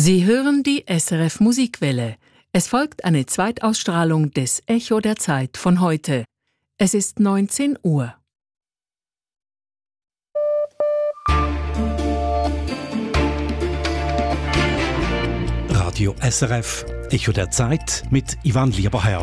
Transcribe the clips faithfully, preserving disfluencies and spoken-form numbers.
Sie hören die S R F Musikwelle. Es folgt eine Zweitausstrahlung des Echo der Zeit von heute. Es ist neunzehn Uhr. Radio S R F, Echo der Zeit mit Ivan Lieberherr.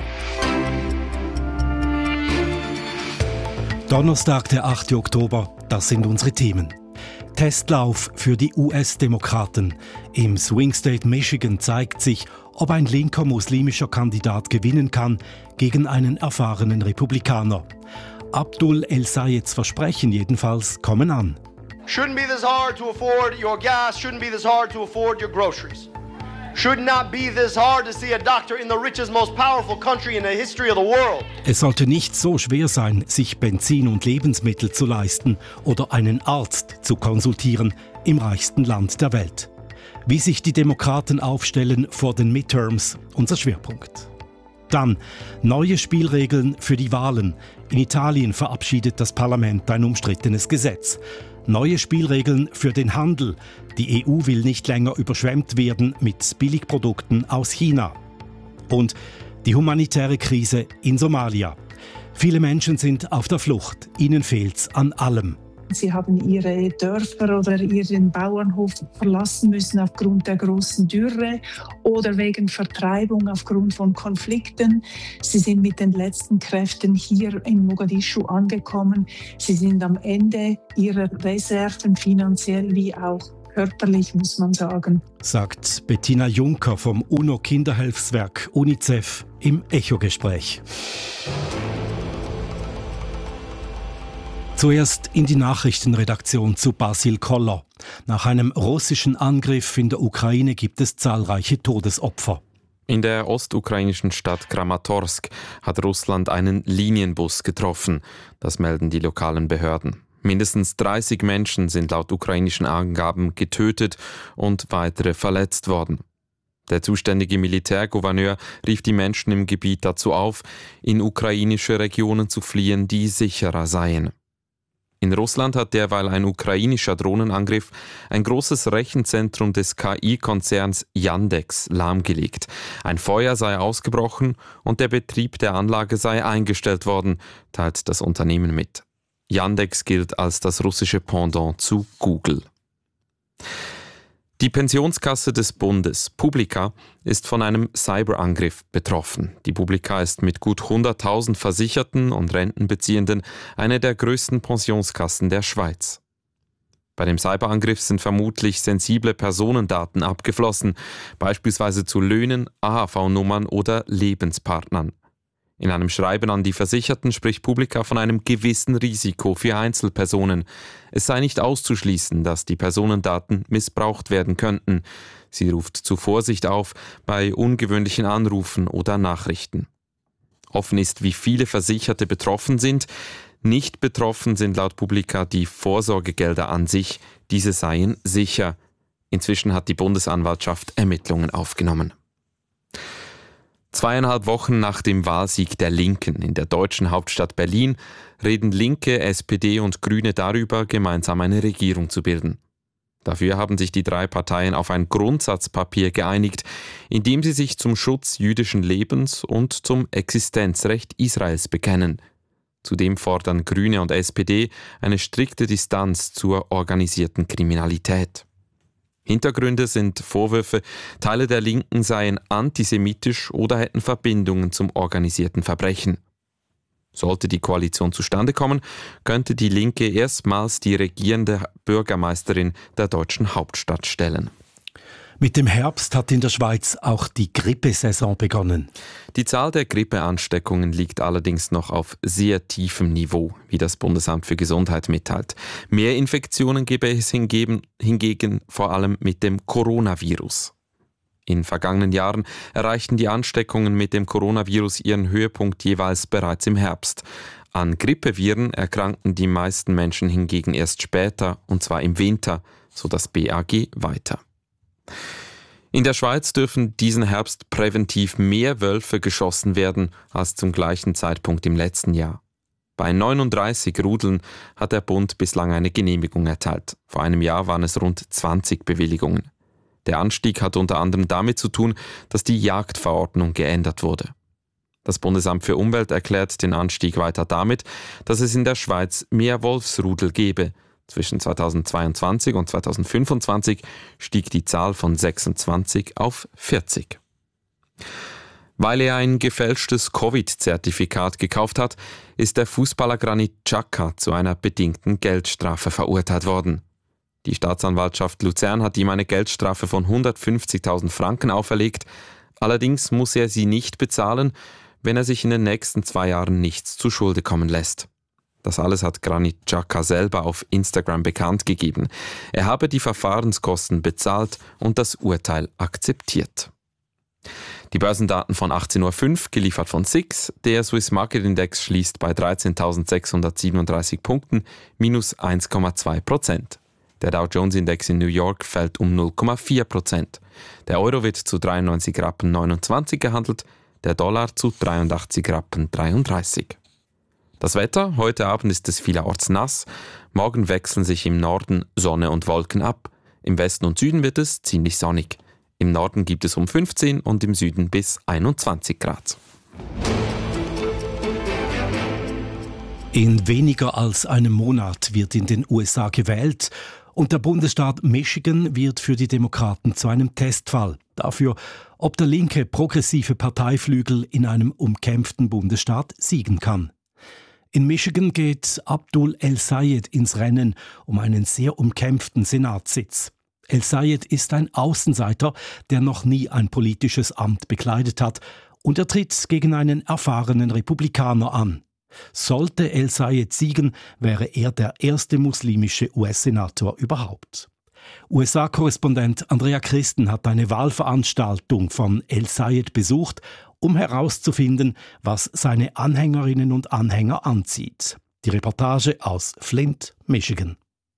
Donnerstag, der achte Oktober, das sind unsere Themen. Testlauf für die U S-Demokraten. Im Swing State Michigan zeigt sich, ob ein linker muslimischer Kandidat gewinnen kann gegen einen erfahrenen Republikaner. Abdul El-Sayeds Versprechen jedenfalls kommen an. Shouldn't be this hard to afford your gas, shouldn't be this hard to afford your groceries. Should not be this hard to see a doctor in the richest, most powerful country in the history of the world. Es sollte nicht so schwer sein, sich Benzin und Lebensmittel zu leisten oder einen Arzt zu konsultieren im reichsten Land der Welt. Wie sich die Demokraten aufstellen vor den Midterms, unser Schwerpunkt. Dann neue Spielregeln für die Wahlen. In Italien verabschiedet das Parlament ein umstrittenes Gesetz. Neue Spielregeln für den Handel. Die E U will nicht länger überschwemmt werden mit Billigprodukten aus China. Und die humanitäre Krise in Somalia. Viele Menschen sind auf der Flucht. Ihnen fehlt's an allem. Sie haben ihre Dörfer oder ihren Bauernhof verlassen müssen aufgrund der großen Dürre oder wegen Vertreibung aufgrund von Konflikten. Sie sind mit den letzten Kräften hier in Mogadischu angekommen. Sie sind am Ende ihrer Reserven, finanziell wie auch körperlich, muss man sagen. Sagt Bettina Juncker vom UNO-Kinderhilfswerk UNICEF im Echo-Gespräch. Zuerst in die Nachrichtenredaktion zu Basil Koller. Nach einem russischen Angriff in der Ukraine gibt es zahlreiche Todesopfer. In der ostukrainischen Stadt Kramatorsk hat Russland einen Linienbus getroffen. Das melden die lokalen Behörden. Mindestens dreißig Menschen sind laut ukrainischen Angaben getötet und weitere verletzt worden. Der zuständige Militärgouverneur rief die Menschen im Gebiet dazu auf, in ukrainische Regionen zu fliehen, die sicherer seien. In Russland hat derweil ein ukrainischer Drohnenangriff ein großes Rechenzentrum des K I-Konzerns Yandex lahmgelegt. Ein Feuer sei ausgebrochen und der Betrieb der Anlage sei eingestellt worden, teilt das Unternehmen mit. Yandex gilt als das russische Pendant zu Google. Die Pensionskasse des Bundes, Publica, ist von einem Cyberangriff betroffen. Die Publica ist mit gut hunderttausend Versicherten und Rentenbeziehenden eine der größten Pensionskassen der Schweiz. Bei dem Cyberangriff sind vermutlich sensible Personendaten abgeflossen, beispielsweise zu Löhnen, A H V-Nummern oder Lebenspartnern. In einem Schreiben an die Versicherten spricht Publica von einem gewissen Risiko für Einzelpersonen. Es sei nicht auszuschließen, dass die Personendaten missbraucht werden könnten. Sie ruft zu Vorsicht auf bei ungewöhnlichen Anrufen oder Nachrichten. Offen ist, wie viele Versicherte betroffen sind. Nicht betroffen sind laut Publica die Vorsorgegelder an sich. Diese seien sicher. Inzwischen hat die Bundesanwaltschaft Ermittlungen aufgenommen. Zweieinhalb Wochen nach dem Wahlsieg der Linken in der deutschen Hauptstadt Berlin reden Linke, S P D und Grüne darüber, gemeinsam eine Regierung zu bilden. Dafür haben sich die drei Parteien auf ein Grundsatzpapier geeinigt, in dem sie sich zum Schutz jüdischen Lebens und zum Existenzrecht Israels bekennen. Zudem fordern Grüne und S P D eine strikte Distanz zur organisierten Kriminalität. Hintergründe sind Vorwürfe, Teile der Linken seien antisemitisch oder hätten Verbindungen zum organisierten Verbrechen. Sollte die Koalition zustande kommen, könnte die Linke erstmals die regierende Bürgermeisterin der deutschen Hauptstadt stellen. Mit dem Herbst hat in der Schweiz auch die Grippesaison begonnen. Die Zahl der Grippeansteckungen liegt allerdings noch auf sehr tiefem Niveau, wie das Bundesamt für Gesundheit mitteilt. Mehr Infektionen gebe es hingegen, hingegen vor allem mit dem Coronavirus. In vergangenen Jahren erreichten die Ansteckungen mit dem Coronavirus ihren Höhepunkt jeweils bereits im Herbst. An Grippeviren erkrankten die meisten Menschen hingegen erst später, und zwar im Winter, so das B A G weiter. In der Schweiz dürfen diesen Herbst präventiv mehr Wölfe geschossen werden als zum gleichen Zeitpunkt im letzten Jahr. Bei neununddreißig Rudeln hat der Bund bislang eine Genehmigung erteilt. Vor einem Jahr waren es rund zwanzig Bewilligungen. Der Anstieg hat unter anderem damit zu tun, dass die Jagdverordnung geändert wurde. Das Bundesamt für Umwelt erklärt den Anstieg weiter damit, dass es in der Schweiz mehr Wolfsrudel gebe. Zwischen zweitausendzweiundzwanzig und zweitausendfünfundzwanzig stieg die Zahl von sechsundzwanzig auf vierzig. Weil er ein gefälschtes Covid-Zertifikat gekauft hat, ist der Fußballer Granit Xhaka zu einer bedingten Geldstrafe verurteilt worden. Die Staatsanwaltschaft Luzern hat ihm eine Geldstrafe von hundertfünfzigtausend Franken auferlegt. Allerdings muss er sie nicht bezahlen, wenn er sich in den nächsten zwei Jahren nichts zu Schulde kommen lässt. Das alles hat Granit Xhaka selber auf Instagram bekannt gegeben. Er habe die Verfahrenskosten bezahlt und das Urteil akzeptiert. Die Börsendaten von achtzehn Uhr fünf, geliefert von S I X. Der Swiss Market Index schließt bei dreizehntausendsechshundertsiebenunddreißig Punkten, minus eins Komma zwei Prozent. Der Dow Jones Index in New York fällt um null Komma vier Prozent. Der Euro wird zu dreiundneunzig Rappen neunundzwanzig gehandelt, der Dollar zu dreiundachtzig Rappen dreiunddreißig. Das Wetter: Heute Abend ist es vielerorts nass, morgen wechseln sich im Norden Sonne und Wolken ab. Im Westen und Süden wird es ziemlich sonnig. Im Norden gibt es um fünfzehn und im Süden bis einundzwanzig Grad. In weniger als einem Monat wird in den U S A gewählt und der Bundesstaat Michigan wird für die Demokraten zu einem Testfall dafür, ob der linke progressive Parteiflügel in einem umkämpften Bundesstaat siegen kann. In Michigan geht Abdul El-Sayed ins Rennen um einen sehr umkämpften Senatssitz. El-Sayed ist ein Außenseiter, der noch nie ein politisches Amt bekleidet hat, und er tritt gegen einen erfahrenen Republikaner an. Sollte El-Sayed siegen, wäre er der erste muslimische U S-Senator überhaupt. U S A-Korrespondent Andrea Christen hat eine Wahlveranstaltung von El-Sayed besucht, um herauszufinden, was seine Anhängerinnen und Anhänger anzieht. Die Reportage aus Flint, Michigan.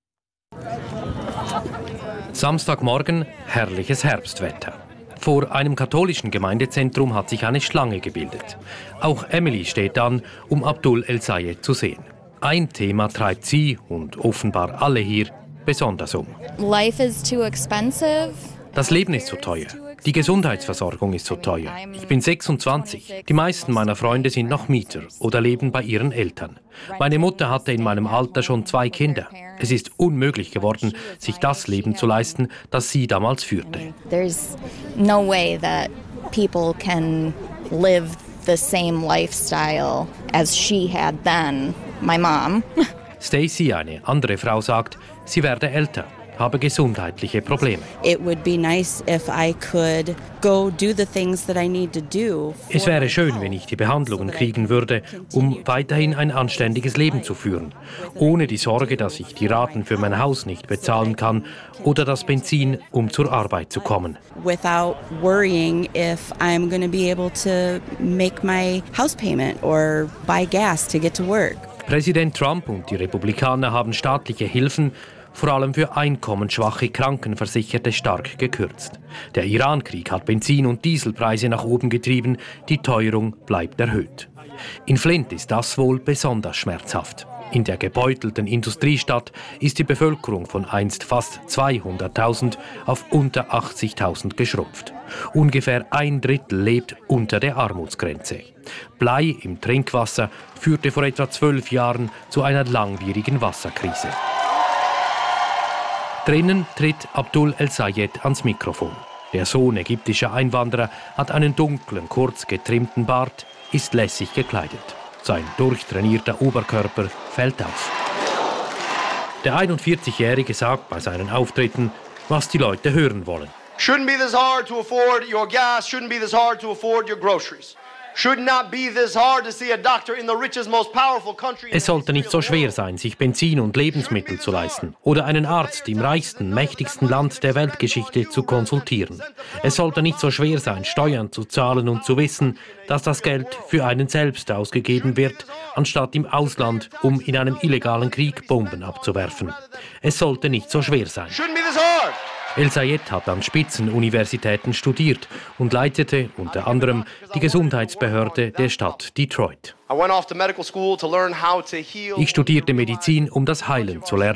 Samstagmorgen, herrliches Herbstwetter. Vor einem katholischen Gemeindezentrum hat sich eine Schlange gebildet. Auch Emily steht an, um Abdul El-Sayed zu sehen. Ein Thema treibt sie und offenbar alle hier besonders um. Life is too expensive. Das Leben ist zu teuer. Die Gesundheitsversorgung ist zu teuer. Ich bin sechsundzwanzig. Die meisten meiner Freunde sind noch Mieter oder leben bei ihren Eltern. Meine Mutter hatte in meinem Alter schon zwei Kinder. Es ist unmöglich geworden, sich das Leben zu leisten, das sie damals führte. There's no way that people can live the same lifestyle as she had then, my mom. Stacy, eine andere Frau, sagt, sie werde älter, habe gesundheitliche Probleme. It would be nice if I could go do the things that I need to do. Es wäre schön, wenn ich die Behandlungen kriegen würde, um weiterhin ein anständiges Leben zu führen, ohne die Sorge, dass ich die Raten für mein Haus nicht bezahlen kann oder das Benzin, um zur Arbeit zu kommen. Without worrying if I'm going to be able to make my house payment or buy gas to get to work. Präsident Trump und die Republikaner haben staatliche Hilfen vor allem für einkommensschwache Krankenversicherte stark gekürzt. Der Irankrieg hat Benzin- und Dieselpreise nach oben getrieben, die Teuerung bleibt erhöht. In Flint ist das wohl besonders schmerzhaft. In der gebeutelten Industriestadt ist die Bevölkerung von einst fast zweihunderttausend auf unter achtzigtausend geschrumpft. Ungefähr ein Drittel lebt unter der Armutsgrenze. Blei im Trinkwasser führte vor etwa zwölf Jahren zu einer langwierigen Wasserkrise. Drinnen tritt Abdul El-Sayed ans Mikrofon. Der Sohn ägyptischer Einwanderer hat einen dunklen, kurz getrimmten Bart, ist lässig gekleidet. Sein durchtrainierter Oberkörper fällt auf. Der einundvierzigjährige sagt bei seinen Auftritten, was die Leute hören wollen. Shouldn't be this hard to afford your gas, shouldn't be this hard to afford your groceries. Should not be this hard to see a doctor in the richest, most powerful country. Es sollte nicht so schwer sein, sich Benzin und Lebensmittel zu leisten oder einen Arzt im reichsten, mächtigsten Land der Weltgeschichte zu konsultieren. Es sollte nicht so schwer sein, Steuern zu zahlen und zu wissen, dass das Geld für einen selbst ausgegeben wird, anstatt im Ausland, um in einem illegalen Krieg Bomben abzuwerfen. Es sollte nicht so schwer sein. Shouldn't be this hard. El-Sayed hat an Spitzenuniversitäten studiert und leitete unter anderem die Gesundheitsbehörde der Stadt Detroit. Ich studierte Medizin, um das Heilen zu lernen,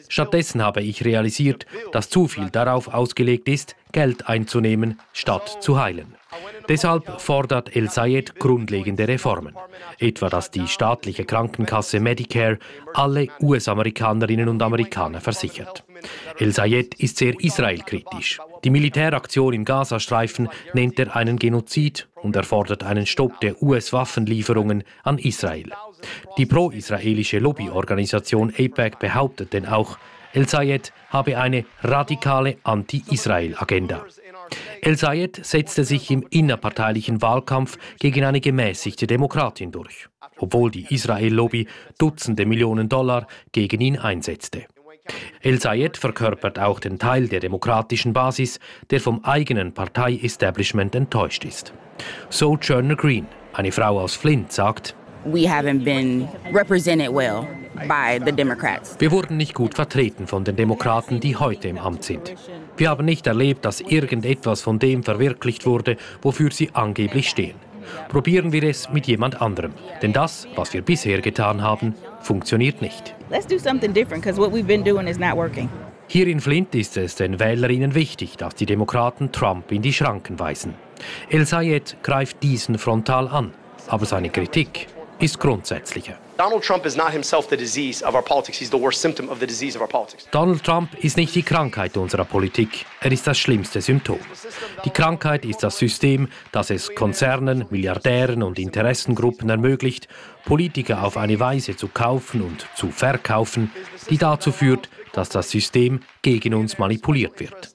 Stattdessen habe ich realisiert, dass zu viel darauf ausgelegt ist, Geld einzunehmen, statt zu heilen. Deshalb fordert El-Sayed grundlegende Reformen. Etwa, dass die staatliche Krankenkasse Medicare alle U S-Amerikanerinnen und Amerikaner versichert. El-Sayed ist sehr israelkritisch. Die Militäraktion im Gazastreifen nennt er einen Genozid und er fordert einen Stopp der U S-Waffenlieferungen an Israel. Die pro-israelische Lobbyorganisation AIPAC behauptet denn auch, El-Sayed habe eine radikale Anti-Israel-Agenda. El-Sayed setzte sich im innerparteilichen Wahlkampf gegen eine gemäßigte Demokratin durch, obwohl die Israel-Lobby Dutzende Millionen Dollar gegen ihn einsetzte. El-Sayed verkörpert auch den Teil der demokratischen Basis, der vom eigenen Partei-Establishment enttäuscht ist. Sojourner Green, eine Frau aus Flint, sagt: We haven't been represented well by the Democrats. Wir wurden nicht gut vertreten von den Demokraten, die heute im Amt sind. Wir haben nicht erlebt, dass irgendetwas von dem verwirklicht wurde, wofür sie angeblich stehen. Probieren wir es mit jemand anderem. Denn das, was wir bisher getan haben, funktioniert nicht. Let's do something different, because what we've been doing is not working. Hier in Flint ist es den Wählerinnen wichtig, dass die Demokraten Trump in die Schranken weisen. El-Sayed greift diesen frontal an, aber seine Kritik ist grundsätzlicher. Donald Trump is not himself the disease of our politics. He's the worst symptom of the disease of our politics. Donald Trump ist nicht die Krankheit unserer Politik. Er ist das schlimmste Symptom. Die Krankheit ist das System, das es Konzernen, Milliardären und Interessengruppen ermöglicht, Politiker auf eine Weise zu kaufen und zu verkaufen, die dazu führt, dass das System gegen uns manipuliert wird.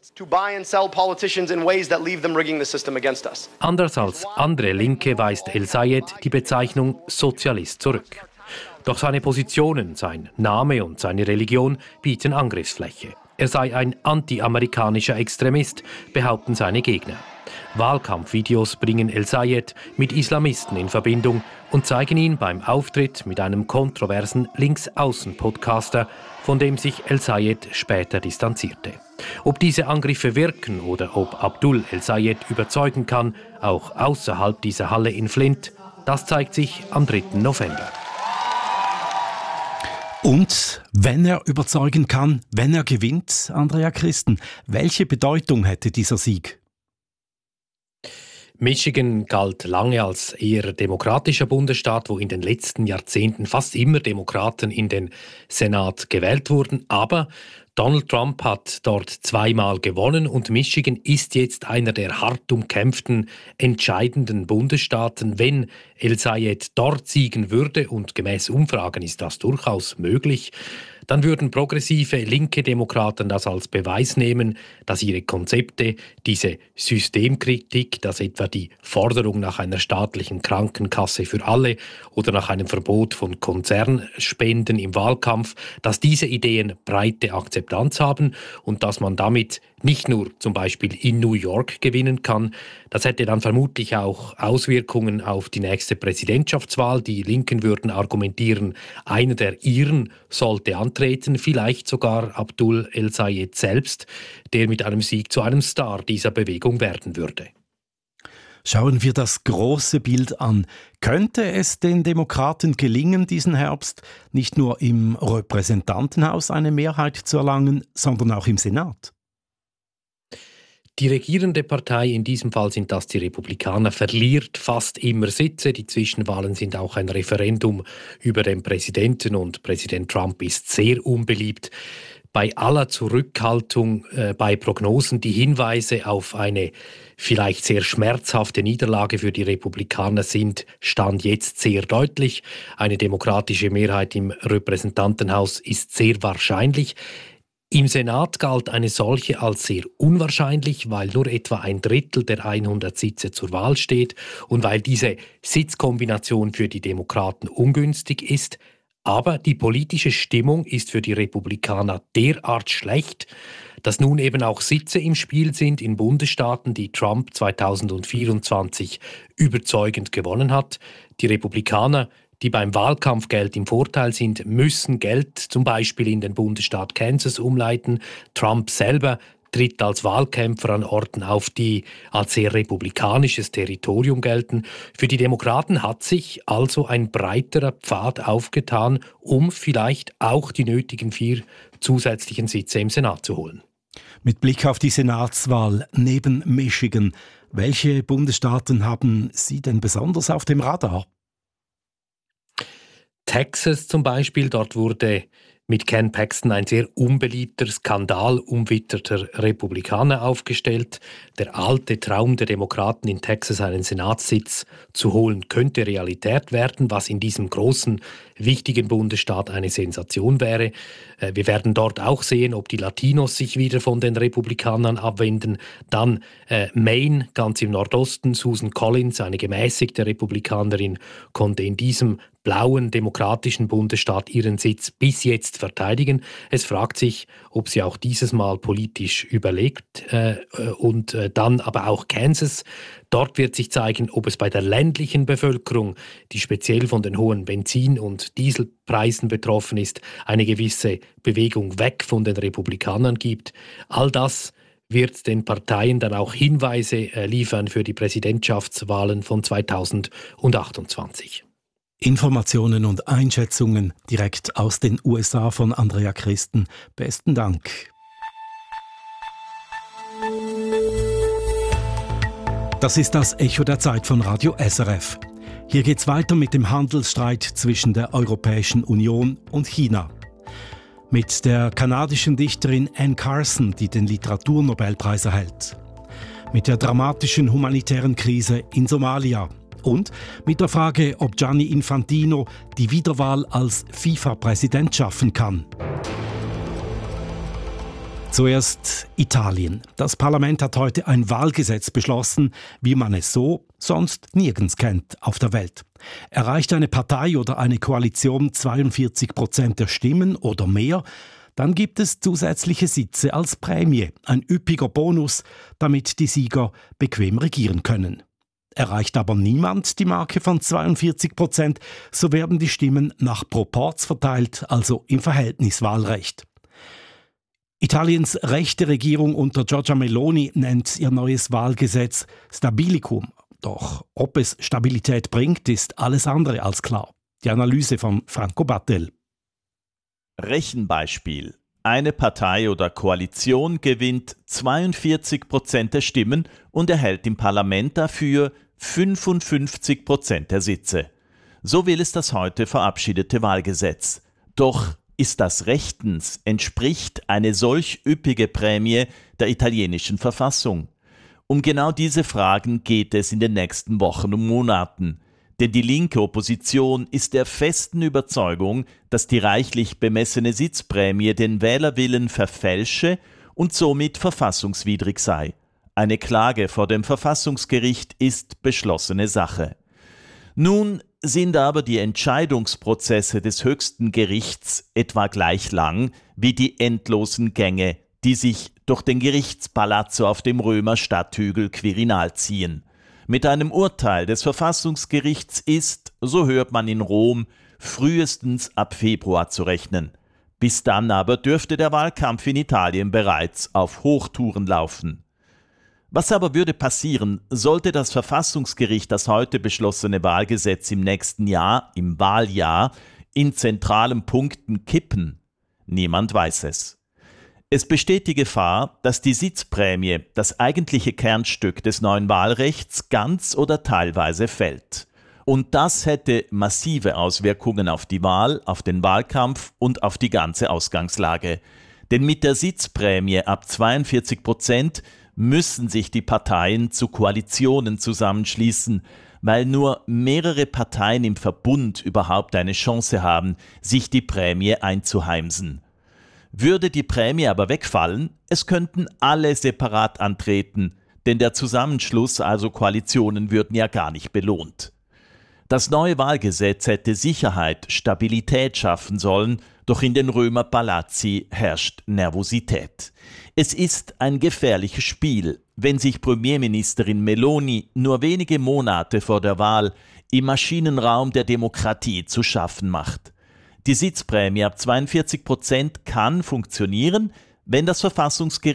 Anders als andere Linke weist El-Sayed die Bezeichnung Sozialist zurück. Doch seine Positionen, sein Name und seine Religion bieten Angriffsfläche. Er sei ein anti-amerikanischer Extremist, behaupten seine Gegner. Wahlkampfvideos bringen El-Sayed mit Islamisten in Verbindung und zeigen ihn beim Auftritt mit einem kontroversen Linksaußen-Podcaster, von dem sich El-Sayed später distanzierte. Ob diese Angriffe wirken oder ob Abdul El-Sayed überzeugen kann, auch außerhalb dieser Halle in Flint, das zeigt sich am dritten November. Und wenn er überzeugen kann, wenn er gewinnt, Andrea Christen, welche Bedeutung hätte dieser Sieg? Michigan galt lange als eher demokratischer Bundesstaat, wo in den letzten Jahrzehnten fast immer Demokraten in den Senat gewählt wurden. Aber Donald Trump hat dort zweimal gewonnen und Michigan ist jetzt einer der hart umkämpften, entscheidenden Bundesstaaten. Wenn El-Sayed dort siegen würde, und gemäß Umfragen ist das durchaus möglich, dann würden progressive linke Demokraten das als Beweis nehmen, dass ihre Konzepte, diese Systemkritik, dass etwa die Forderung nach einer staatlichen Krankenkasse für alle oder nach einem Verbot von Konzernspenden im Wahlkampf, dass diese Ideen breite Akzeptanz haben und dass man damit nicht nur zum Beispiel in New York gewinnen kann. Das hätte dann vermutlich auch Auswirkungen auf die nächste Präsidentschaftswahl. Die Linken würden argumentieren, einer der Iren sollte antreten, vielleicht sogar Abdul El-Sayed selbst, der mit einem Sieg zu einem Star dieser Bewegung werden würde. Schauen wir das große Bild an. Könnte es den Demokraten gelingen, diesen Herbst nicht nur im Repräsentantenhaus eine Mehrheit zu erlangen, sondern auch im Senat? Die regierende Partei, in diesem Fall sind das die Republikaner, verliert fast immer Sitze. Die Zwischenwahlen sind auch ein Referendum über den Präsidenten und Präsident Trump ist sehr unbeliebt. Bei aller Zurückhaltung äh, bei Prognosen, die Hinweise auf eine vielleicht sehr schmerzhafte Niederlage für die Republikaner sind, stand jetzt sehr deutlich. Eine demokratische Mehrheit im Repräsentantenhaus ist sehr wahrscheinlich. Im Senat galt eine solche als sehr unwahrscheinlich, weil nur etwa ein Drittel der hundert Sitze zur Wahl steht und weil diese Sitzkombination für die Demokraten ungünstig ist. Aber die politische Stimmung ist für die Republikaner derart schlecht, dass nun eben auch Sitze im Spiel sind in Bundesstaaten, die Trump zweitausendvierundzwanzig überzeugend gewonnen hat. Die Republikaner, die beim Wahlkampfgeld im Vorteil sind, müssen Geld zum Beispiel in den Bundesstaat Kansas umleiten. Trump selber tritt als Wahlkämpfer an Orten auf, die als sehr republikanisches Territorium gelten. Für die Demokraten hat sich also ein breiterer Pfad aufgetan, um vielleicht auch die nötigen vier zusätzlichen Sitze im Senat zu holen. Mit Blick auf die Senatswahl neben Michigan, welche Bundesstaaten haben Sie denn besonders auf dem Radar? Texas zum Beispiel, dort wurde mit Ken Paxton ein sehr unbeliebter, skandalumwitterter Republikaner aufgestellt. Der alte Traum der Demokraten, in Texas einen Senatssitz zu holen, könnte Realität werden, was in diesem großen, wichtigen Bundesstaat eine Sensation wäre. Wir werden dort auch sehen, ob die Latinos sich wieder von den Republikanern abwenden. Dann äh, Maine, ganz im Nordosten, Susan Collins, eine gemäßigte Republikanerin, konnte in diesem blauen demokratischen Bundesstaat ihren Sitz bis jetzt verteidigen. Es fragt sich, ob sie auch dieses Mal politisch überlegt. Äh, und äh, dann aber auch Kansas. Dort wird sich zeigen, ob es bei der ländlichen Bevölkerung, die speziell von den hohen Benzin- und Dieselpreisen betroffen ist, eine gewisse Bewegung weg von den Republikanern gibt. All das wird den Parteien dann auch Hinweise äh, liefern für die Präsidentschaftswahlen von zweitausendachtundzwanzig. Informationen und Einschätzungen direkt aus den U S A von Andrea Christen. Besten Dank. Das ist das Echo der Zeit von Radio S R F. Hier geht's weiter mit dem Handelsstreit zwischen der Europäischen Union und China. Mit der kanadischen Dichterin Anne Carson, die den Literaturnobelpreis erhält. Mit der dramatischen humanitären Krise in Somalia. Und mit der Frage, ob Gianni Infantino die Wiederwahl als FIFA-Präsident schaffen kann. Zuerst Italien. Das Parlament hat heute ein Wahlgesetz beschlossen, wie man es so sonst nirgends kennt auf der Welt. Erreicht eine Partei oder eine Koalition zweiundvierzig Prozent der Stimmen oder mehr, dann gibt es zusätzliche Sitze als Prämie, ein üppiger Bonus, damit die Sieger bequem regieren können. Erreicht aber niemand die Marke von zweiundvierzig Prozent, so werden die Stimmen nach Proporz verteilt, also im Verhältniswahlrecht. Italiens rechte Regierung unter Giorgia Meloni nennt ihr neues Wahlgesetz Stabilicum. Doch ob es Stabilität bringt, ist alles andere als klar. Die Analyse von Franco Battel. Rechenbeispiel. Eine Partei oder Koalition gewinnt zweiundvierzig Prozent der Stimmen und erhält im Parlament dafür fünfundfünfzig Prozent der Sitze. So will es das heute verabschiedete Wahlgesetz. Doch ist das rechtens, entspricht eine solch üppige Prämie der italienischen Verfassung? Um genau diese Fragen geht es in den nächsten Wochen und Monaten. Denn die linke Opposition ist der festen Überzeugung, dass die reichlich bemessene Sitzprämie den Wählerwillen verfälsche und somit verfassungswidrig sei. Eine Klage vor dem Verfassungsgericht ist beschlossene Sache. Nun sind aber die Entscheidungsprozesse des höchsten Gerichts etwa gleich lang wie die endlosen Gänge, die sich durch den Gerichtspalazzo auf dem Römer Stadthügel Quirinal ziehen. Mit einem Urteil des Verfassungsgerichts ist, so hört man in Rom, frühestens ab Februar zu rechnen. Bis dann aber dürfte der Wahlkampf in Italien bereits auf Hochtouren laufen. Was aber würde passieren, sollte das Verfassungsgericht das heute beschlossene Wahlgesetz im nächsten Jahr, im Wahljahr, in zentralen Punkten kippen? Niemand weiß es. Es besteht die Gefahr, dass die Sitzprämie, das eigentliche Kernstück des neuen Wahlrechts, ganz oder teilweise fällt. Und das hätte massive Auswirkungen auf die Wahl, auf den Wahlkampf und auf die ganze Ausgangslage. Denn mit der Sitzprämie ab zweiundvierzig Prozent müssen sich die Parteien zu Koalitionen zusammenschließen, weil nur mehrere Parteien im Verbund überhaupt eine Chance haben, sich die Prämie einzuheimsen. Würde die Prämie aber wegfallen, es könnten alle separat antreten, denn der Zusammenschluss, also Koalitionen, würden ja gar nicht belohnt. Das neue Wahlgesetz hätte Sicherheit, Stabilität schaffen sollen, doch in den Römer Palazzi herrscht Nervosität. Es ist ein gefährliches Spiel, wenn sich Premierministerin Meloni nur wenige Monate vor der Wahl im Maschinenraum der Demokratie zu schaffen macht. Die Sitzprämie ab zweiundvierzig Prozent kann funktionieren, wenn das Verfassungsgericht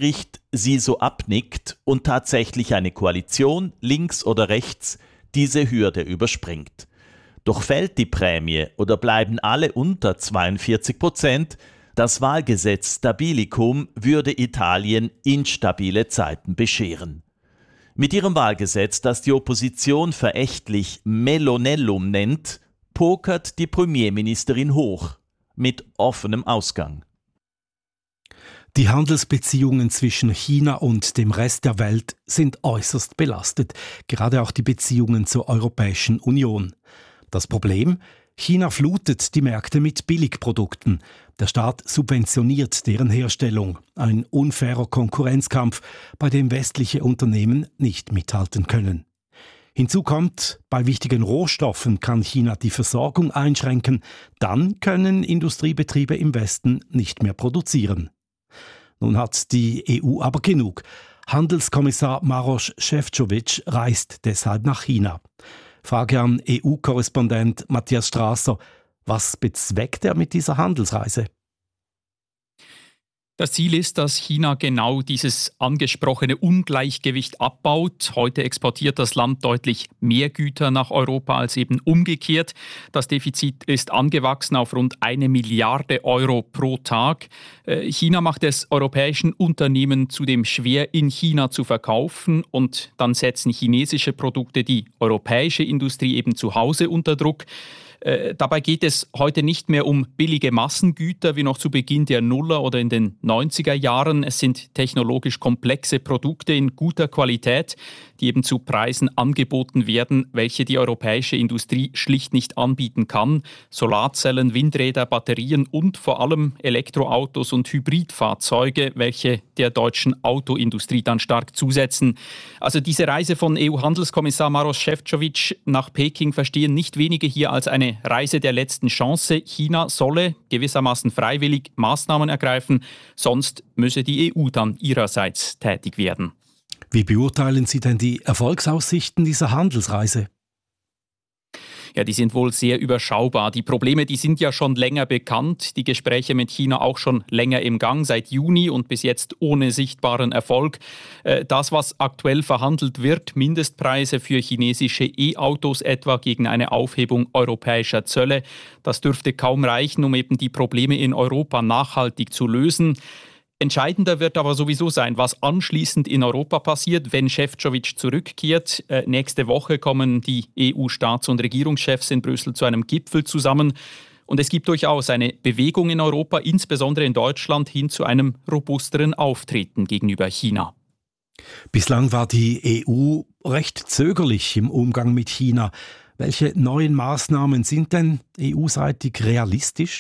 sie so abnickt und tatsächlich eine Koalition, links oder rechts, diese Hürde überspringt. Doch fällt die Prämie oder bleiben alle unter zweiundvierzig Prozent, das Wahlgesetz Stabilicum würde Italien instabile Zeiten bescheren. Mit ihrem Wahlgesetz, das die Opposition verächtlich Melonellum nennt, pokert die Premierministerin hoch, mit offenem Ausgang. Die Handelsbeziehungen zwischen China und dem Rest der Welt sind äußerst belastet, gerade auch die Beziehungen zur Europäischen Union. Das Problem? China flutet die Märkte mit Billigprodukten. Der Staat subventioniert deren Herstellung. Ein unfairer Konkurrenzkampf, bei dem westliche Unternehmen nicht mithalten können. Hinzu kommt, bei wichtigen Rohstoffen kann China die Versorgung einschränken. Dann können Industriebetriebe im Westen nicht mehr produzieren. Nun hat die E U aber genug. Handelskommissar Maroš Šefčovič reist deshalb nach China. Frage an E U-Korrespondent Matthias Strasser. Was bezweckt er mit dieser Handelsreise? Das Ziel ist, dass China genau dieses angesprochene Ungleichgewicht abbaut. Heute exportiert das Land deutlich mehr Güter nach Europa als eben umgekehrt. Das Defizit ist angewachsen auf rund eine Milliarde Euro pro Tag. China macht es europäischen Unternehmen zudem schwer, in China zu verkaufen. Und dann setzen chinesische Produkte die europäische Industrie eben zu Hause unter Druck. Äh, dabei geht es heute nicht mehr um billige Massengüter wie noch zu Beginn der Nuller oder in den neunziger Jahren. Es sind technologisch komplexe Produkte in guter Qualität, die eben zu Preisen angeboten werden, welche die europäische Industrie schlicht nicht anbieten kann. Solarzellen, Windräder, Batterien und vor allem Elektroautos und Hybridfahrzeuge, welche der deutschen Autoindustrie dann stark zusetzen. Also diese Reise von E U-Handelskommissar Maroš Šefčovič nach Peking verstehen nicht wenige hier als eine Reise der letzten Chance. China solle gewissermaßen freiwillig Maßnahmen ergreifen, sonst müsse die E U dann ihrerseits tätig werden. Wie beurteilen Sie denn die Erfolgsaussichten dieser Handelsreise? Ja, die sind wohl sehr überschaubar. Die Probleme, die sind ja schon länger bekannt. Die Gespräche mit China auch schon länger im Gang, seit Juni und bis jetzt ohne sichtbaren Erfolg. Das, was aktuell verhandelt wird, Mindestpreise für chinesische E-Autos etwa gegen eine Aufhebung europäischer Zölle, das dürfte kaum reichen, um eben die Probleme in Europa nachhaltig zu lösen. Entscheidender wird aber sowieso sein, was anschließend in Europa passiert, wenn Šefčovič zurückkehrt. Äh, nächste Woche kommen die E U-Staats- und Regierungschefs in Brüssel zu einem Gipfel zusammen. Und es gibt durchaus eine Bewegung in Europa, insbesondere in Deutschland, hin zu einem robusteren Auftreten gegenüber China. Bislang war die E U recht zögerlich im Umgang mit China. Welche neuen Maßnahmen sind denn E U-seitig realistisch?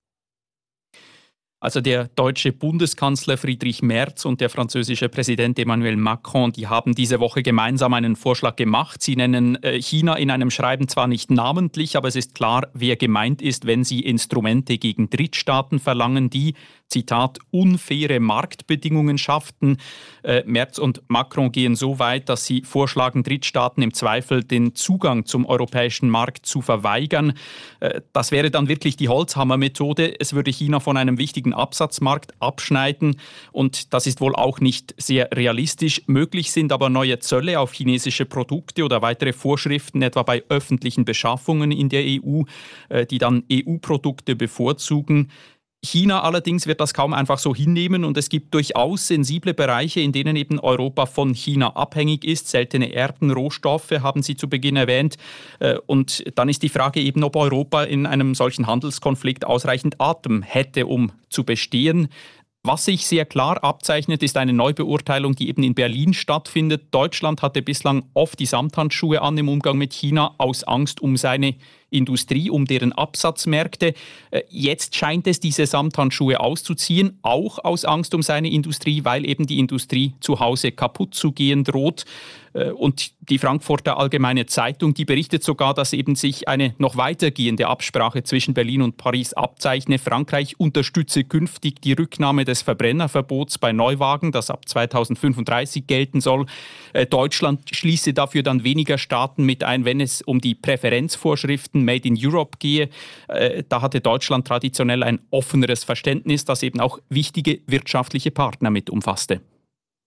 Also der deutsche Bundeskanzler Friedrich Merz und der französische Präsident Emmanuel Macron, die haben diese Woche gemeinsam einen Vorschlag gemacht. Sie nennen China in einem Schreiben zwar nicht namentlich, aber es ist klar, wer gemeint ist, wenn sie Instrumente gegen Drittstaaten verlangen, die, Zitat, unfaire Marktbedingungen schafften. Äh, Merz und Macron gehen so weit, dass sie vorschlagen, Drittstaaten im Zweifel den Zugang zum europäischen Markt zu verweigern. Äh, das wäre dann wirklich die Holzhammer-Methode. Es würde China von einem wichtigen Absatzmarkt abschneiden und das ist wohl auch nicht sehr realistisch. Möglich sind aber neue Zölle auf chinesische Produkte oder weitere Vorschriften, etwa bei öffentlichen Beschaffungen in der E U, äh, die dann E U-Produkte bevorzugen. China allerdings wird das kaum einfach so hinnehmen und es gibt durchaus sensible Bereiche, in denen eben Europa von China abhängig ist. Seltene Erden, Rohstoffe haben Sie zu Beginn erwähnt. Und dann ist die Frage eben, ob Europa in einem solchen Handelskonflikt ausreichend Atem hätte, um zu bestehen. Was sich sehr klar abzeichnet, ist eine Neubeurteilung, die eben in Berlin stattfindet. Deutschland hatte bislang oft die Samthandschuhe an im Umgang mit China aus Angst um seine Industrie, um deren Absatzmärkte. Jetzt scheint es, diese Samthandschuhe auszuziehen, auch aus Angst um seine Industrie, weil eben die Industrie zu Hause kaputt zu gehen droht. Und die Frankfurter Allgemeine Zeitung, die berichtet sogar, dass eben sich eine noch weitergehende Absprache zwischen Berlin und Paris abzeichne. Frankreich unterstütze künftig die Rücknahme des Verbrennerverbots bei Neuwagen, das ab zweitausendfünfunddreißig gelten soll. Deutschland schließe dafür dann weniger Staaten mit ein, wenn es um die Präferenzvorschriften Made in Europe gehe. Da hatte Deutschland traditionell ein offeneres Verständnis, das eben auch wichtige wirtschaftliche Partner mit umfasste.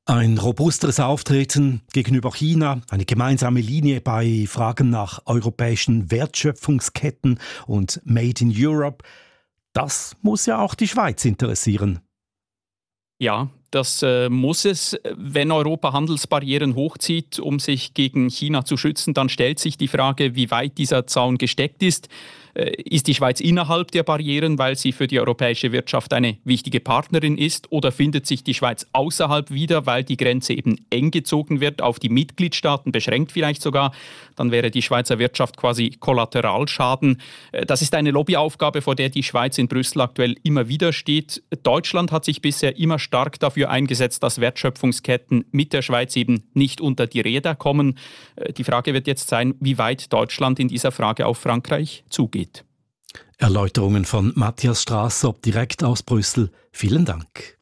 Ein robusteres Auftreten gegenüber China, eine gemeinsame Linie bei Fragen nach europäischen Wertschöpfungsketten und Made in Europe, das muss ja auch die Schweiz interessieren. Ja, das äh, muss es. Wenn Europa Handelsbarrieren hochzieht, um sich gegen China zu schützen, dann stellt sich die Frage, wie weit dieser Zaun gesteckt ist. Äh, ist die Schweiz innerhalb der Barrieren, weil sie für die europäische Wirtschaft eine wichtige Partnerin ist? Oder findet sich die Schweiz außerhalb wieder, weil die Grenze eben eng gezogen wird, auf die Mitgliedstaaten beschränkt vielleicht sogar? Dann wäre die Schweizer Wirtschaft quasi Kollateralschaden. Äh, das ist eine Lobbyaufgabe, vor der die Schweiz in Brüssel aktuell immer wieder steht. Deutschland hat sich bisher immer stark dafür eingesetzt, dass Wertschöpfungsketten mit der Schweiz eben nicht unter die Räder kommen. Die Frage wird jetzt sein, wie weit Deutschland in dieser Frage auf Frankreich zugeht. Erläuterungen von Matthias Strasser direkt aus Brüssel. Vielen Dank.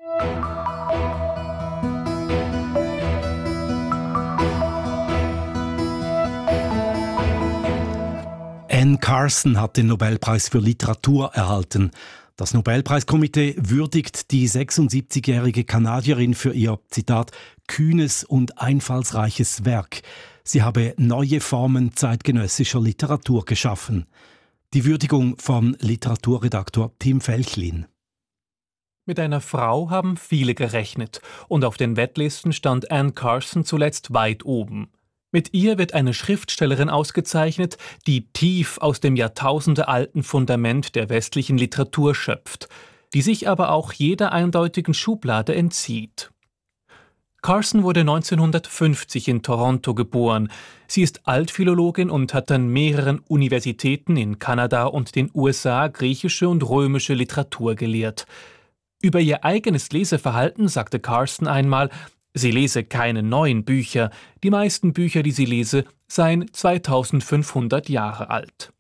Anne Carson hat den Nobelpreis für Literatur erhalten. Das Nobelpreiskomitee würdigt die sechsundsiebzigjährige Kanadierin für ihr, Zitat, kühnes und einfallsreiches Werk. Sie habe neue Formen zeitgenössischer Literatur geschaffen. Die Würdigung von Literaturredaktor Tim Felchlin. Mit einer Frau haben viele gerechnet und auf den Wettlisten stand Anne Carson zuletzt weit oben. Mit ihr wird eine Schriftstellerin ausgezeichnet, die tief aus dem jahrtausendealten Fundament der westlichen Literatur schöpft, die sich aber auch jeder eindeutigen Schublade entzieht. Carson wurde neunzehnhundertfünfzig in Toronto geboren. Sie ist Altphilologin und hat an mehreren Universitäten in Kanada und den U S A griechische und römische Literatur gelehrt. Über ihr eigenes Leseverhalten sagte Carson einmal, sie lese keine neuen Bücher, die meisten Bücher, die sie lese, seien zweitausendfünfhundert Jahre alt.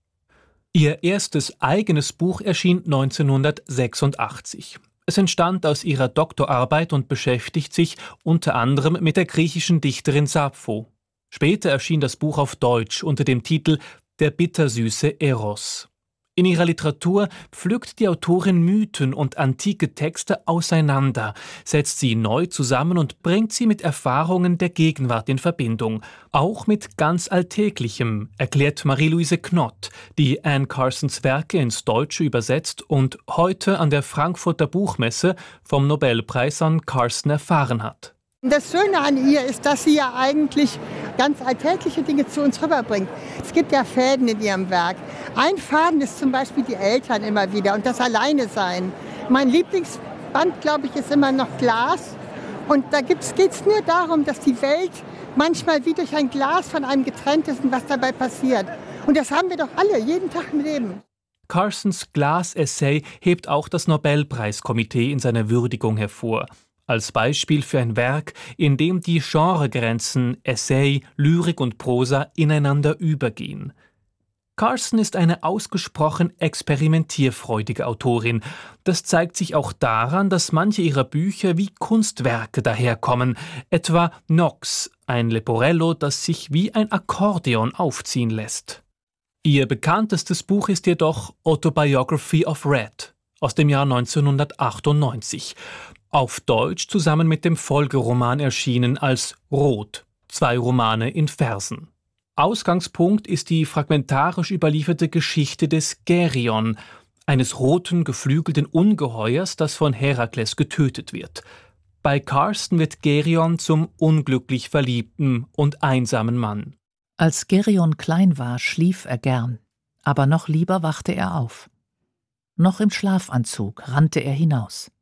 Ihr erstes eigenes Buch erschien neunzehnhundertsechsundachtzig. Es entstand aus ihrer Doktorarbeit und beschäftigt sich unter anderem mit der griechischen Dichterin Sappho. Später erschien das Buch auf Deutsch unter dem Titel »Der bittersüße Eros«. In ihrer Literatur pflückt die Autorin Mythen und antike Texte auseinander, setzt sie neu zusammen und bringt sie mit Erfahrungen der Gegenwart in Verbindung. Auch mit ganz Alltäglichem, erklärt Marie-Louise Knott, die Anne Carsons Werke ins Deutsche übersetzt und heute an der Frankfurter Buchmesse vom Nobelpreis an Carson erfahren hat. Das Schöne an ihr ist, dass sie ja eigentlich ganz alltägliche Dinge zu uns rüberbringt. Es gibt ja Fäden in ihrem Werk. Ein Faden ist zum Beispiel die Eltern immer wieder und das Alleinesein. Mein Lieblingsband, glaube ich, ist immer noch Glas. Und da geht es nur darum, dass die Welt manchmal wie durch ein Glas von einem getrennt ist und was dabei passiert. Und das haben wir doch alle, jeden Tag im Leben. Carsons Glas-Essay hebt auch das Nobelpreiskomitee in seiner Würdigung hervor. Als Beispiel für ein Werk, in dem die Genregrenzen Essay, Lyrik und Prosa ineinander übergehen. Carson ist eine ausgesprochen experimentierfreudige Autorin. Das zeigt sich auch daran, dass manche ihrer Bücher wie Kunstwerke daherkommen, etwa Nox, ein Leporello, das sich wie ein Akkordeon aufziehen lässt. Ihr bekanntestes Buch ist jedoch Autobiography of Red aus dem Jahr neunzehnhundertachtundneunzig. Auf Deutsch zusammen mit dem Folgeroman erschienen als Rot, zwei Romane in Versen. Ausgangspunkt ist die fragmentarisch überlieferte Geschichte des Geryon, eines roten, geflügelten Ungeheuers, das von Herakles getötet wird. Bei Carson wird Geryon zum unglücklich verliebten und einsamen Mann. Als Geryon klein war, schlief er gern, aber noch lieber wachte er auf. Noch im Schlafanzug rannte er hinaus.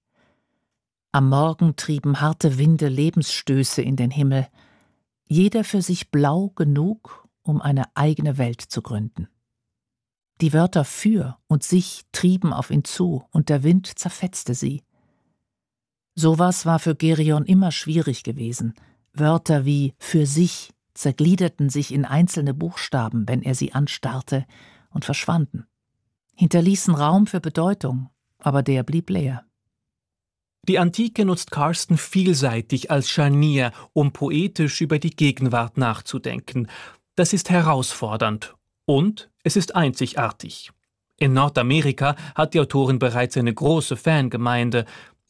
Am Morgen trieben harte Winde Lebensstöße in den Himmel, jeder für sich blau genug, um eine eigene Welt zu gründen. Die Wörter für und sich trieben auf ihn zu, und der Wind zerfetzte sie. Sowas war für Geryon immer schwierig gewesen. Wörter wie für sich zergliederten sich in einzelne Buchstaben, wenn er sie anstarrte, und verschwanden, hinterließen Raum für Bedeutung, aber der blieb leer. Die Antike nutzt Carson vielseitig als Scharnier, um poetisch über die Gegenwart nachzudenken. Das ist herausfordernd und es ist einzigartig. In Nordamerika hat die Autorin bereits eine große Fangemeinde.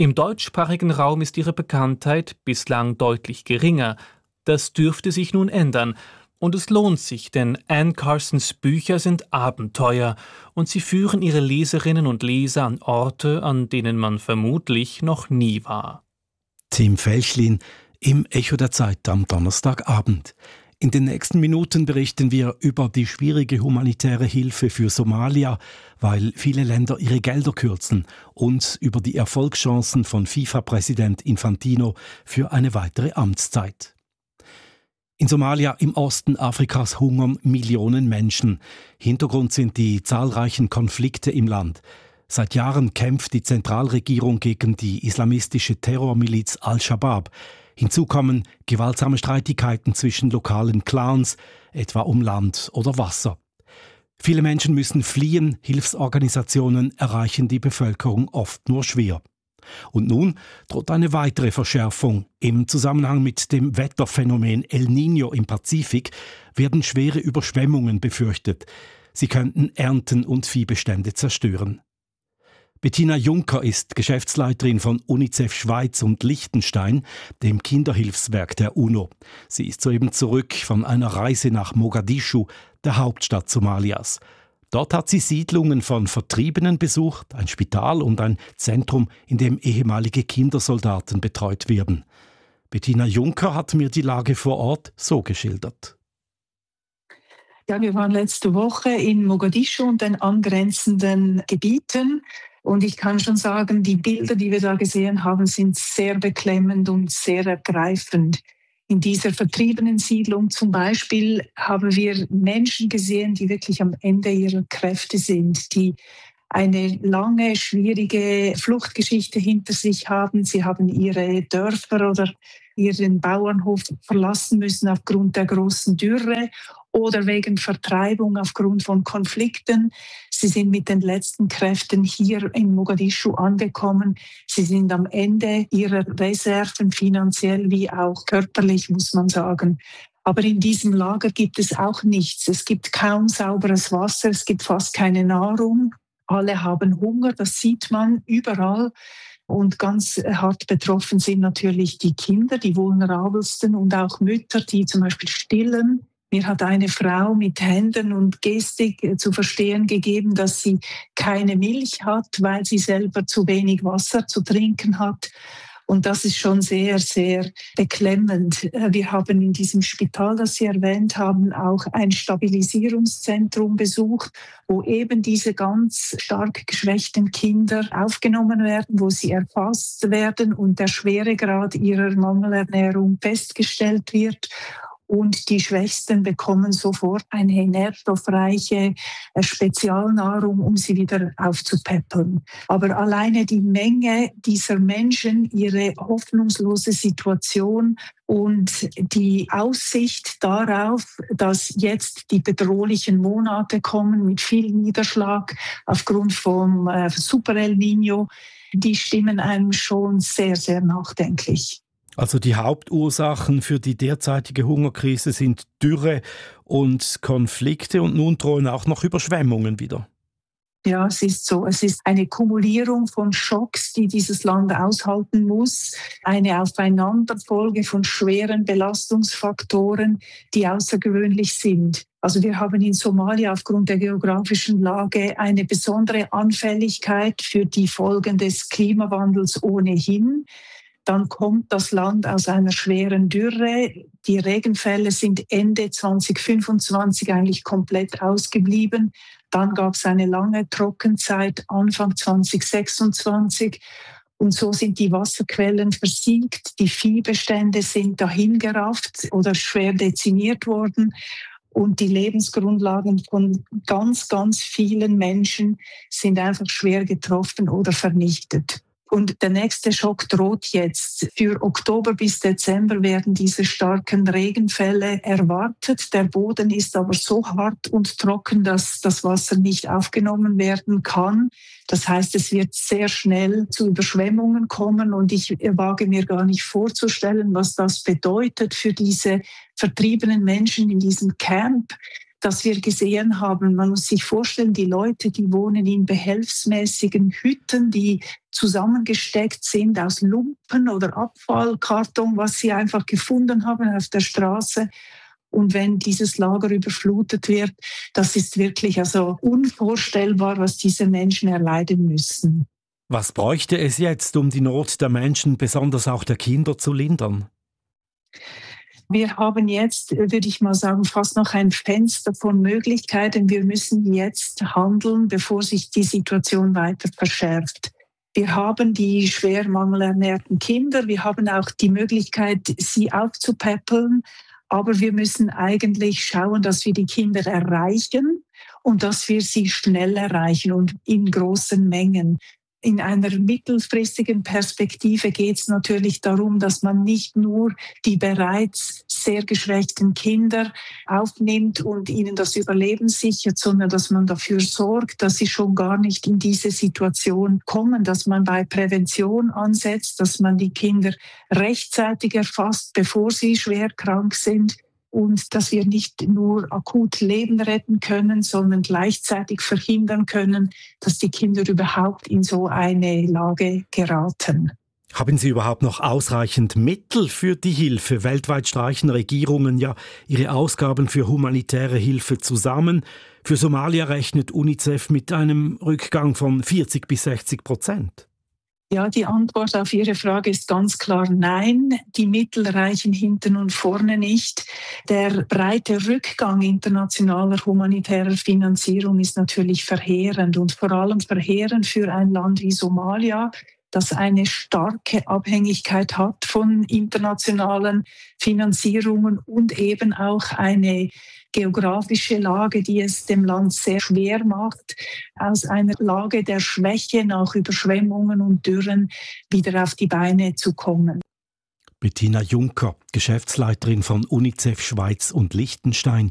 Im deutschsprachigen Raum ist ihre Bekanntheit bislang deutlich geringer. Das dürfte sich nun ändern. Und es lohnt sich, denn Anne Carsons Bücher sind Abenteuer und sie führen ihre Leserinnen und Leser an Orte, an denen man vermutlich noch nie war. Tim Felchlin im Echo der Zeit am Donnerstagabend. In den nächsten Minuten berichten wir über die schwierige humanitäre Hilfe für Somalia, weil viele Länder ihre Gelder kürzen, und über die Erfolgschancen von FIFA-Präsident Infantino für eine weitere Amtszeit. In Somalia im Osten Afrikas hungern Millionen Menschen. Hintergrund sind die zahlreichen Konflikte im Land. Seit Jahren kämpft die Zentralregierung gegen die islamistische Terrormiliz Al-Shabaab. Hinzu kommen gewaltsame Streitigkeiten zwischen lokalen Clans, etwa um Land oder Wasser. Viele Menschen müssen fliehen, Hilfsorganisationen erreichen die Bevölkerung oft nur schwer. Und nun droht eine weitere Verschärfung. Im Zusammenhang mit dem Wetterphänomen El Niño im Pazifik werden schwere Überschwemmungen befürchtet. Sie könnten Ernten und Viehbestände zerstören. Bettina Juncker ist Geschäftsleiterin von UNICEF Schweiz und Liechtenstein, dem Kinderhilfswerk der UNO. Sie ist soeben zurück von einer Reise nach Mogadischu, der Hauptstadt Somalias. Dort hat sie Siedlungen von Vertriebenen besucht, ein Spital und ein Zentrum, in dem ehemalige Kindersoldaten betreut werden. Bettina Juncker hat mir die Lage vor Ort so geschildert. Ja, wir waren letzte Woche in Mogadischu und den angrenzenden Gebieten. Und ich kann schon sagen, die Bilder, die wir da gesehen haben, sind sehr beklemmend und sehr ergreifend. In dieser vertriebenen Siedlung zum Beispiel haben wir Menschen gesehen, die wirklich am Ende ihrer Kräfte sind, die eine lange, schwierige Fluchtgeschichte hinter sich haben. Sie haben ihre Dörfer oder ihren Bauernhof verlassen müssen aufgrund der großen Dürre oder wegen Vertreibung aufgrund von Konflikten. Sie sind mit den letzten Kräften hier in Mogadischu angekommen. Sie sind am Ende ihrer Reserven, finanziell wie auch körperlich, muss man sagen. Aber in diesem Lager gibt es auch nichts. Es gibt kaum sauberes Wasser, es gibt fast keine Nahrung. Alle haben Hunger, das sieht man überall. Und ganz hart betroffen sind natürlich die Kinder, die vulnerabelsten, und auch Mütter, die zum Beispiel stillen. Mir hat eine Frau mit Händen und Gestik zu verstehen gegeben, dass sie keine Milch hat, weil sie selber zu wenig Wasser zu trinken hat. Und das ist schon sehr, sehr beklemmend. Wir haben in diesem Spital, das Sie erwähnt haben, auch ein Stabilisierungszentrum besucht, wo eben diese ganz stark geschwächten Kinder aufgenommen werden, wo sie erfasst werden und der Schweregrad ihrer Mangelernährung festgestellt wird. Und die Schwächsten bekommen sofort eine nährstoffreiche Spezialnahrung, um sie wieder aufzupäppeln. Aber alleine die Menge dieser Menschen, ihre hoffnungslose Situation und die Aussicht darauf, dass jetzt die bedrohlichen Monate kommen mit viel Niederschlag aufgrund vom äh, Super El Niño, die stimmen einem schon sehr, sehr nachdenklich. Also die Hauptursachen für die derzeitige Hungerkrise sind Dürre und Konflikte, und nun drohen auch noch Überschwemmungen wieder. Ja, es ist so. Es ist eine Kumulierung von Schocks, die dieses Land aushalten muss. Eine Aufeinanderfolge von schweren Belastungsfaktoren, die außergewöhnlich sind. Also wir haben in Somalia aufgrund der geografischen Lage eine besondere Anfälligkeit für die Folgen des Klimawandels ohnehin. Dann kommt das Land aus einer schweren Dürre. Die Regenfälle sind Ende zwanzig fünfundzwanzig eigentlich komplett ausgeblieben. Dann gab es eine lange Trockenzeit Anfang zwanzig sechsundzwanzig. Und so sind die Wasserquellen versiegt. Die Viehbestände sind dahingerafft oder schwer dezimiert worden. Und die Lebensgrundlagen von ganz, ganz vielen Menschen sind einfach schwer getroffen oder vernichtet. Und der nächste Schock droht jetzt. Für Oktober bis Dezember werden diese starken Regenfälle erwartet. Der Boden ist aber so hart und trocken, dass das Wasser nicht aufgenommen werden kann. Das heißt, es wird sehr schnell zu Überschwemmungen kommen. Und ich wage mir gar nicht vorzustellen, was das bedeutet für diese vertriebenen Menschen in diesem Camp. das wir gesehen haben. Man muss sich vorstellen, die Leute, die wohnen in behelfsmäßigen Hütten, die zusammengesteckt sind aus Lumpen oder Abfallkarton, was sie einfach gefunden haben auf der Straße. Und wenn dieses Lager überflutet wird, das ist wirklich also unvorstellbar, was diese Menschen erleiden müssen. Was bräuchte es jetzt, um die Not der Menschen, besonders auch der Kinder, zu lindern? Wir haben jetzt, würde ich mal sagen, fast noch ein Fenster von Möglichkeiten. Wir müssen jetzt handeln, bevor sich die Situation weiter verschärft. Wir haben die schwer mangelernährten Kinder. Wir haben auch die Möglichkeit, sie aufzupäppeln. Aber wir müssen eigentlich schauen, dass wir die Kinder erreichen und dass wir sie schnell erreichen und in großen Mengen. In einer mittelfristigen Perspektive geht es natürlich darum, dass man nicht nur die bereits sehr geschwächten Kinder aufnimmt und ihnen das Überleben sichert, sondern dass man dafür sorgt, dass sie schon gar nicht in diese Situation kommen, dass man bei Prävention ansetzt, dass man die Kinder rechtzeitig erfasst, bevor sie schwer krank sind. Und dass wir nicht nur akut Leben retten können, sondern gleichzeitig verhindern können, dass die Kinder überhaupt in so eine Lage geraten. Haben Sie überhaupt noch ausreichend Mittel für die Hilfe? Weltweit streichen Regierungen ja ihre Ausgaben für humanitäre Hilfe zusammen. Für Somalia rechnet UNICEF mit einem Rückgang von vierzig bis sechzig Prozent. Ja, die Antwort auf Ihre Frage ist ganz klar nein. Die Mittel reichen hinten und vorne nicht. Der breite Rückgang internationaler humanitärer Finanzierung ist natürlich verheerend und vor allem verheerend für ein Land wie Somalia, das eine starke Abhängigkeit hat von internationalen Finanzierungen und eben auch eine geografische Lage, die es dem Land sehr schwer macht, aus einer Lage der Schwäche nach Überschwemmungen und Dürren wieder auf die Beine zu kommen. Bettina Juncker, Geschäftsleiterin von UNICEF Schweiz und Liechtenstein,